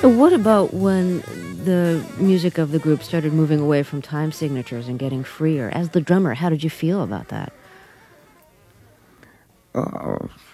What about when the music of the group started moving away from time signatures and getting freer? As the drummer, how did you feel about that?